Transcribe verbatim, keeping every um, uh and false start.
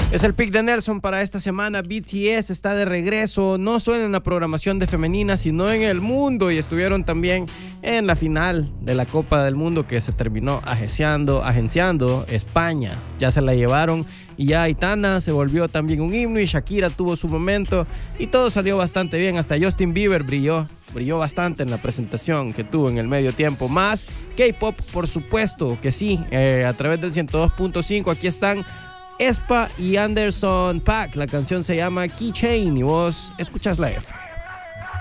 Es el pick de Nelson para esta semana. B T S está de regreso, no solo en la programación de femenina, sino en el mundo, y estuvieron también en la final de la Copa del Mundo que se terminó agenciando, agenciando España. Ya se la llevaron y ya Aitana se volvió también un himno y Shakira tuvo su momento y todo salió bastante bien. Hasta Justin Bieber brilló, brilló bastante en la presentación que tuvo en el medio tiempo. Más K-pop, por supuesto que sí, eh, a través del ciento dos punto cinco. Aquí están Aespa y Anderson .Paak. La canción se llama Keychain y vos escuchas la F.